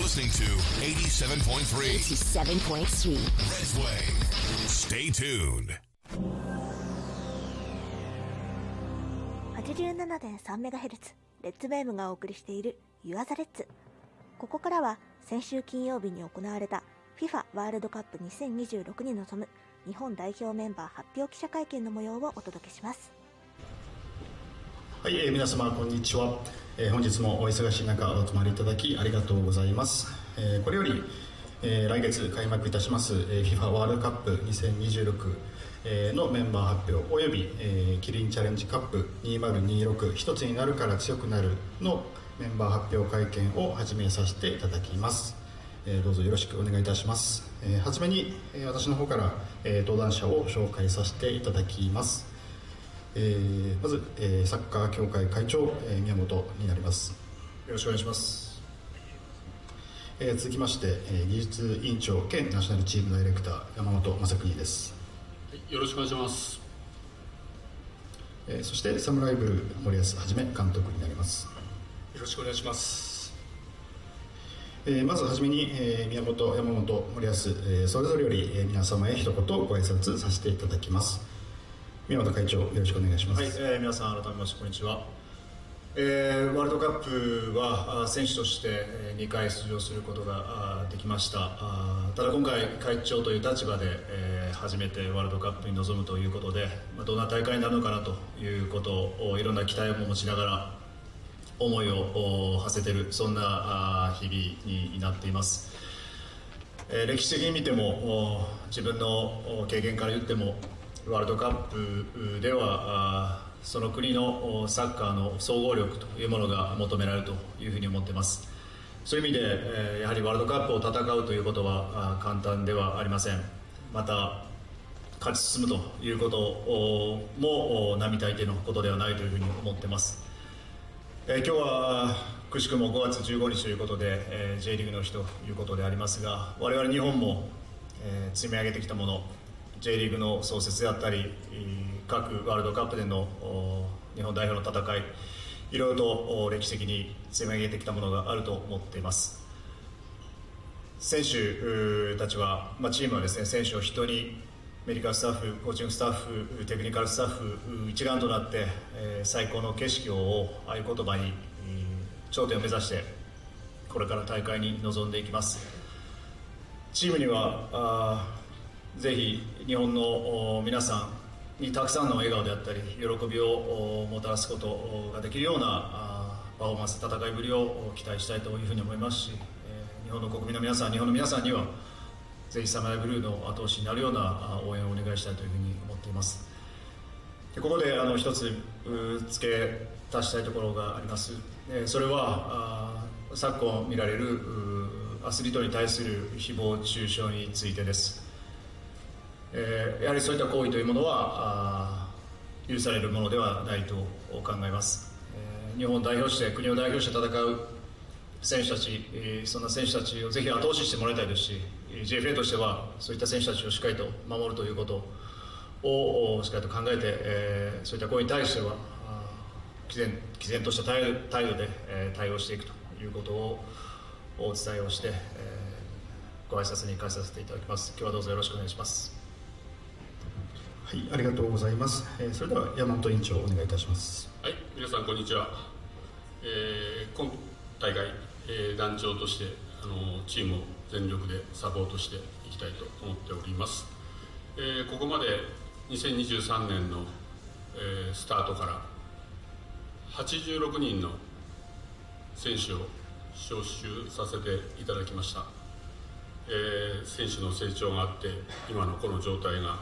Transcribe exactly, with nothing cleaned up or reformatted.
listening to eighty-seven point three eighty-seven point three Red's Way. Stay tuned. はちじゅうななてんさんメガヘルツ レッツウェーブがお送りしている You Are the Reds。 ここからは先週金曜日に行われた フィファ ワールドカップにせんにじゅうろくに臨む日本代表メンバー発表記者会見の模様をお届けします。 はい、えー、皆様こんにちは。えー、本日もお忙しい中お集まりいただきありがとうございます。えー、これより、えー、来月開幕いたします、えー、フィファ ワールドカップにせんにじゅうろく、えー、のメンバー発表および、えー、キリンチャレンジカップにせんにじゅうろく一つになるから強くなるのメンバー発表会見を始めさせていただきます。えー、どうぞよろしくお願いいたします。えー、初めに、えー、私の方から、えー、登壇者を紹介させていただきます。えー、まず、えー、サッカー協会会長、えー、宮本になります。よろしくお願いします。えー、続きまして、えー、技術委員長兼ナショナルチームダイレクター山本正邦です。 はい、よろしくお願いします。 えー、そしてサムライブルー森保一監督になります。 よろしくお願いします。 えー、まずはじめに、えー、宮本山本森保、えー、それぞれより、えー、皆様へ一言ご挨拶させていただきます。宮本会長よろしくお願いします。 はい、えー、皆さん改めましてこんにちは。えー、ワールドカップは選手としてにかい出場することができました。ただ今回会長という立場で、えー、初めてワールドカップに臨むということで、まあ、どんな大会になるのかなということをいろんな期待も持ちながら思いを馳せている、そんな日々になっています。えー、歴史的に見ても自分の経験から言ってもワールドカップではその国のサッカーの総合力というものが求められるというふうに思っています。そういう意味でやはりワールドカップを戦うということは簡単ではありません。また勝ち進むということも並大抵のことではないというふうに思っています。今日はくしくもごがつじゅうごにちということで J リーグの日ということでありますが、我々日本も積み上げてきたもの、J リーグの創設であったり各ワールドカップでの日本代表の戦い、いろいろと歴史的に積み上げてきたものがあると思っています。選手たちは、まあ、チームはですね、選手を一人メディカルスタッフ、コーチングスタッフ、テクニカルスタッフ一丸となって、えー、最高の景色を合言葉に、えー、頂点を目指してこれから大会に臨んでいきます。チームにはあぜひ日本の皆さんにたくさんの笑顔であったり喜びをもたらすことができるようなパフォーマンス、戦いぶりを期待したいというふうに思いますし、日本の国民の皆さん、日本の皆さんにはぜひサムライブルーの後押しになるような応援をお願いしたいというふうに思っています。でここであの一つ付け足したいところがあります。それは昨今見られるアスリートに対する誹謗中傷についてです。えー、やはりそういった行為というものは許されるものではないと考えます。えー、日本を代表して国を代表して戦う選手たち、えー、そんな選手たちをぜひ後押ししてもらいたいですし、 ジェイエフエー としてはそういった選手たちをしっかりと守るということをしっかりと考えて、えー、そういった行為に対しては毅然、毅然とした態度、態度で、えー、対応していくということをお伝えをして、えー、ご挨拶に行かせていただきます。今日はどうぞよろしくお願いします。 はい、ありがとうございます。えー、それでは山本委員長お願いいたします。 はい、皆さんこんにちは。えー、今大会、えー、団長としてあのチームを全力でサポートしていきたいと思っております。えー、ここまでにせんにじゅうさんねんの、えー、スタートからはちじゅうろくにんの選手を招集させていただきました。えー、選手の成長があって今のこの状態が